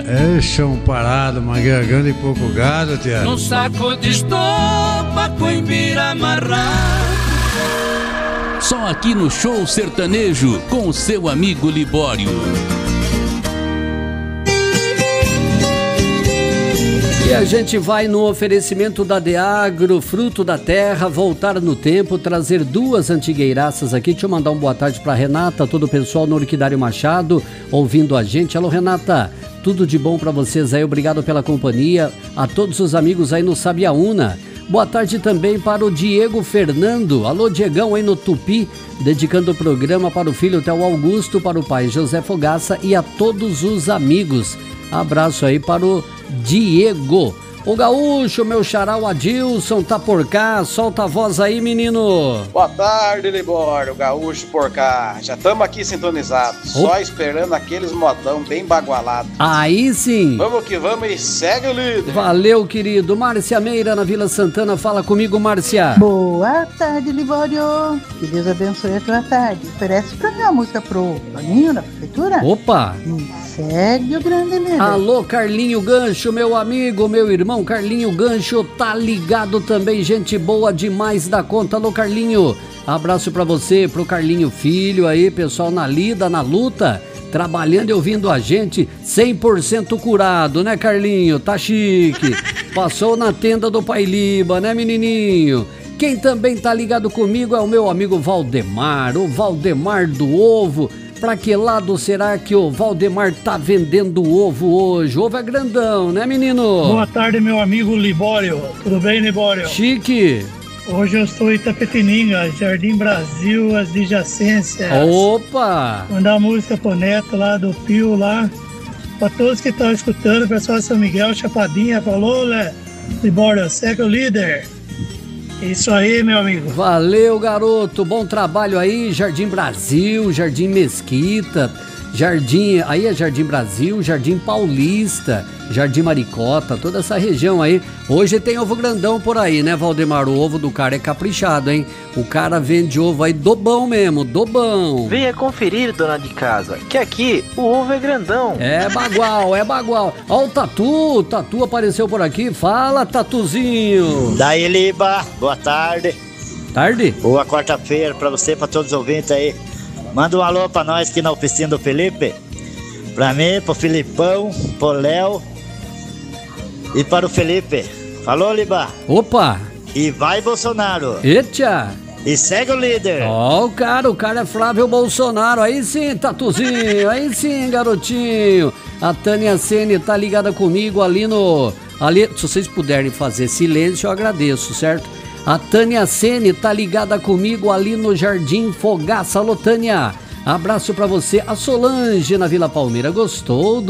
É chão parado, uma garganta e pouco gado, tia. Num saco de estopa com embira amarrado. Só aqui no Show Sertanejo, com o seu amigo Libório. E a gente vai no oferecimento da Deagro, fruto da terra, voltar no tempo, trazer duas antigueiraças aqui. Deixa eu mandar uma boa tarde para Renata, todo o pessoal no Orquidário Machado, ouvindo a gente. Alô, Renata, tudo de bom para vocês aí, obrigado pela companhia. A todos os amigos aí no Sabiaúna. Boa tarde também para o Diego Fernando. Alô, Diegão aí no Tupi, dedicando o programa para o filho Theo Augusto, para o pai José Fogaça e a todos os amigos. Abraço aí para o Diego. O Gaúcho, meu xará, o Adilson, tá por cá. Solta a voz aí, menino. Boa tarde, Libório, o Gaúcho por cá. Já estamos aqui sintonizados, só esperando aqueles modão bem bagualados. Aí sim. Vamos que vamos e segue o líder. Valeu, querido. Márcia Meira, na Vila Santana. Fala comigo, Márcia. Boa tarde, Libório. Que Deus abençoe a tua tarde. Oferece pra mim uma música pro Toninho da prefeitura. Opa. Segue o grande líder. Alô, Carlinho Gancho, meu amigo, meu irmão Carlinho Gancho, tá ligado também, gente boa demais da conta. Alô, Carlinho, abraço pra você, pro Carlinho Filho aí, pessoal na lida, na luta, trabalhando e ouvindo a gente, 100% curado, né, Carlinho? Tá chique. Passou na tenda do Pai Liba, né, menininho? Quem também tá ligado comigo é o meu amigo Valdemar, o Valdemar do Ovo. Pra que lado será que o Valdemar tá vendendo ovo hoje? O ovo é grandão, né, menino? Boa tarde, meu amigo Libório. Tudo bem, Libório? Chique. Hoje eu estou em Itapetininga, Jardim Brasil, as adjacências. Opa! Mandar música pro Neto lá do Pio lá. Pra todos que estão escutando, pessoal de São Miguel, Chapadinha, falou, né? Libório, segue o líder. Isso aí, meu amigo. Valeu, garoto. Bom trabalho aí. Jardim Brasil, Jardim Mesquita, Jardim... Aí é Jardim Brasil, Jardim Paulista, Jardim Maricota, toda essa região aí. Hoje tem ovo grandão por aí, né, Valdemar? O ovo do cara é caprichado, hein? O cara vende ovo aí do bom mesmo, do bom. Venha conferir, dona de casa, que aqui o ovo é grandão. É bagual, é bagual. Ó o Tatu apareceu por aqui. Fala, Tatuzinho. Daí, Liba, boa tarde. Tarde? Boa quarta-feira pra você, pra todos os ouvintes aí. Manda um alô pra nós aqui na oficina do Felipe. Pra mim, pro Filipão, pro Léo e para o Felipe. Falou, Liba. Opa. E vai, Bolsonaro. Eita. E segue o líder. Ó, o cara é Flávio Bolsonaro. Aí sim, Tatuzinho. Aí sim, garotinho. A Tânia Sene tá ligada comigo ali no... Ali, se vocês puderem fazer silêncio, eu agradeço, certo? A Tânia Sene tá ligada comigo ali no Jardim Fogaça. Alô, Tânia, abraço pra você. A Solange na Vila Palmeira gostou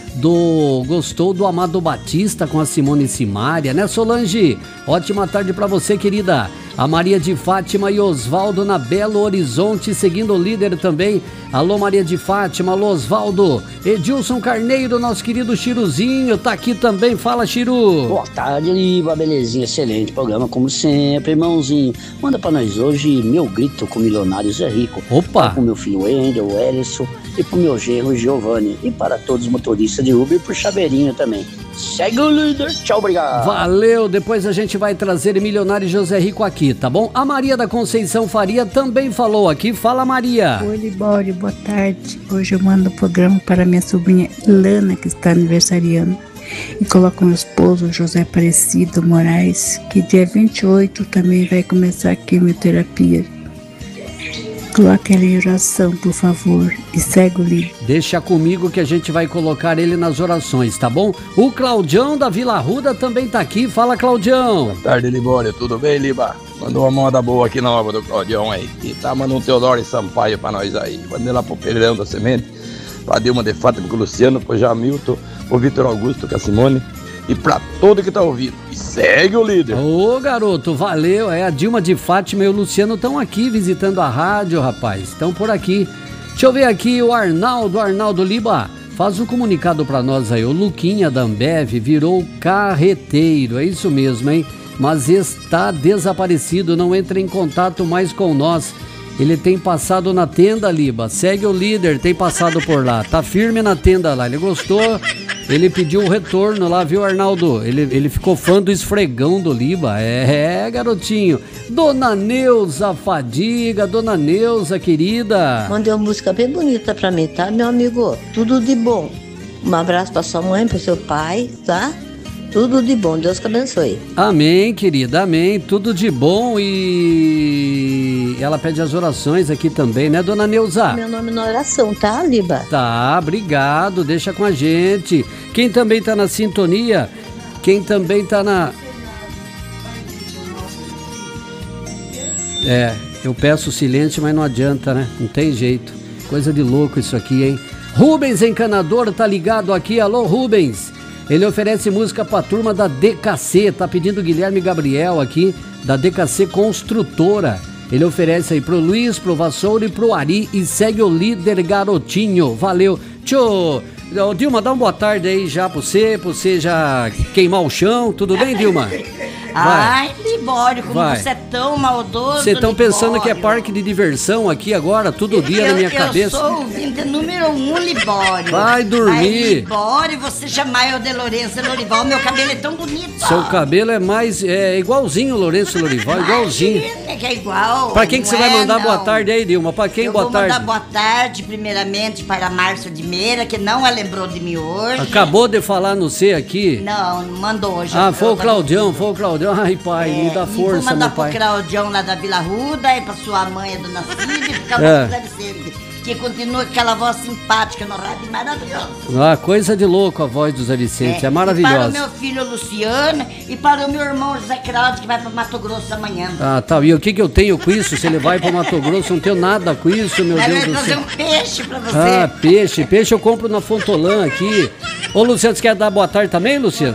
do Amado Batista com a Simone Simária, né, Solange? Ótima tarde pra você, querida. A Maria de Fátima e Osvaldo na Belo Horizonte, seguindo o líder também. Alô, Maria de Fátima, alô, Osvaldo. Edilson Carneiro, nosso querido Chiruzinho, tá aqui também. Fala, Chiru. Boa tarde, Liba, belezinha, excelente programa, como sempre, irmãozinho. Manda pra nós hoje Meu Grito com Milionários é Rico. Opa! Pro meu filho Wendel, o Ellison, e pro meu genro Giovanni. E para todos os motoristas de Uber e pro Chaveirinho também. Segue o líder, tchau, obrigado. Valeu, depois a gente vai trazer Milionário José Rico aqui, tá bom? A Maria da Conceição Faria também falou aqui. Fala, Maria. Oi, Libório, boa tarde. Hoje eu mando o programa para minha sobrinha Ilana, que está aniversariando. E coloco meu esposo, José Aparecido Moraes, que dia 28 também vai começar a quimioterapia. Coloque ele em oração, por favor, e segue o livro. Deixa comigo que a gente vai colocar ele nas orações, tá bom? O Claudião da Vila Arruda também tá aqui. Fala, Claudião. Boa tarde, Libório. Tudo bem, Liba? Mandou uma moda boa aqui nova do Claudião aí. E tá mandando um Teodoro e Sampaio pra nós aí. Mandei lá pro Pedrão da Semente, pra Dilma de Fátima com o Luciano, pro Jamilton, pro Vitor Augusto com a Simone. E pra todo que tá ouvindo. E segue o líder. Ô, garoto, valeu. A Dilma de Fátima e o Luciano estão aqui visitando a rádio, rapaz. Estão por aqui. Deixa eu ver aqui o Arnaldo Liba. Faz um comunicado pra nós aí. O Luquinha da Ambev virou carreteiro. É isso mesmo, hein? Mas está desaparecido. Não entra em contato mais com nós. Ele tem passado na tenda, Liba. Segue o líder, tem passado por lá. Tá firme na tenda lá. Ele gostou. Ele pediu um retorno lá, viu, Arnaldo? Ele ficou fã do esfregão do Liba. Garotinho. Dona Neuza Fadiga, Dona Neuza, querida. Mandei uma música bem bonita pra mim, tá, meu amigo? Tudo de bom. Um abraço pra sua mãe, pro seu pai, tá? Tudo de bom, Deus que abençoe. Amém, querida, amém. Tudo de bom e ela pede as orações aqui também, né, Dona Neuza? Meu nome na oração, tá, Liba? Tá, obrigado, deixa com a gente. Quem também tá na sintonia, quem também tá na... Eu peço silêncio, mas não adianta, né? Não tem jeito. Coisa de louco isso aqui, hein? Rubens Encanador tá ligado aqui, alô Rubens. Ele oferece música pra turma da DKC, tá pedindo Guilherme Gabriel aqui, da DKC Construtora. Ele oferece aí pro Luiz, pro Vassoura e pro Ari e segue o líder garotinho. Valeu. Tchô, Dilma, dá uma boa tarde aí já pra você já queimar o chão. Tudo bem, Dilma? Ai, Libório, como você é tão maldoso. Vocês estão pensando que é parque de diversão aqui agora, todo dia na minha cabeça? Eu sou ouvinte número 1, Libório. Vai dormir. Mas, Libório, você chamar eu de Lourenço Lorival, meu cabelo é tão bonito. Seu cabelo é igualzinho o Lourenço Lorival, igualzinho. Que é igual. Pra quem que você vai mandar boa tarde aí, Dilma? Pra quem boa tarde? Eu vou mandar boa tarde, primeiramente, para Márcio de Meira, que não a lembrou de mim hoje. Acabou de falar no C aqui? Não mandou hoje. Foi o Claudião. Ai, pai, me dá força, vou mandar meu pai. pro Claudião lá da Vila Ruda e pra sua mãe, a dona Cida, e pro Caboclo Zé Vicente, que continua com aquela voz simpática no rádio, maravilhosa. Coisa de louco a voz do Zé Vicente, é maravilhosa. E para o meu filho Luciano e para o meu irmão José Claudio, que vai para Mato Grosso amanhã. Tá, e o que eu tenho com isso? Se ele vai para Mato Grosso, eu não tenho nada com isso, meu Deus do céu. Vai fazer um peixe pra você. Peixe eu compro na Fontolã aqui. Ô, Luciano, você quer dar boa tarde também, Luciano?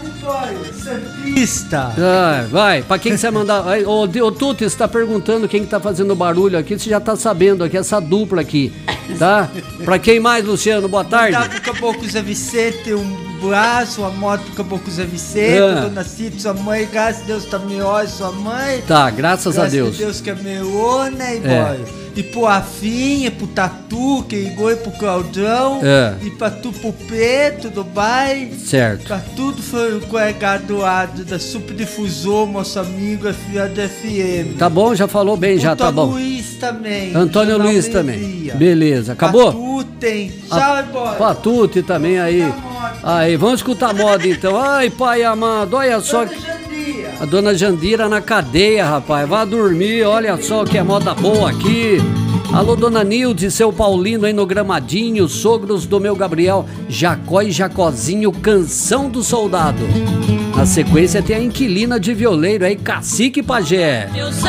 Vai, pra quem que você vai mandar? Ô Tuti, você tá perguntando quem que tá fazendo barulho aqui, você já tá sabendo aqui, essa dupla aqui, tá? Pra quem mais, Luciano? Boa tarde. Dá pro Caboclo Zé Vicente um braço, uma moto pro Caboclo Zé Vicente, Dona Cita, sua mãe, graças a Deus tá melhor, sua mãe. Tá, graças a Deus. Graças a Deus que é melhor, né, boy? E pro Rafinha, pro Tatu, que ligou, e pro Claudão, e pra tu, pro Preto, do bairro. Certo. Pra tudo foi graduado da Superdifusor, nosso amigo da FM. Tá bom, já falou bem, já tá bom. Luiz também. Antônio Luiz também. Beleza, acabou? Patutem. Tchau, boy. Patute também aí. Aí, vamos escutar a moda então. Ai, pai amado, olha só. A dona Jandira na cadeia, rapaz. Vá dormir, olha só que é moda boa aqui. Alô, dona Nilde, seu Paulino aí no Gramadinho, sogros do meu Gabriel, Jacó e Jacozinho, Canção do Soldado. Na sequência tem a Inquilina de Violeiro aí, Cacique Pajé.